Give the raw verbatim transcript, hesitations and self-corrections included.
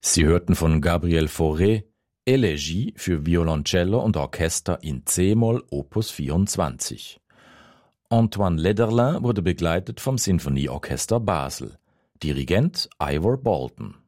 Sie hörten von Gabriel Fauré Elegie für Violoncello und Orchester in C-Moll Opus vierundzwanzig. Antoine Lederlin wurde begleitet vom Sinfonieorchester Basel. Dirigent Ivor Bolton.